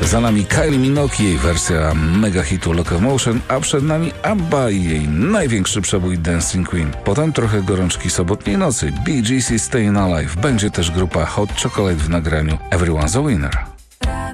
Za nami Kylie Minogue, jej wersja mega hitu Locomotion, a przed nami ABBA i jej największy przebój Dancing Queen. Potem trochę gorączki sobotniej nocy, Bee Gees i Stayin' Alive. Będzie też grupa Hot Chocolate w nagraniu Everyone's a Winner.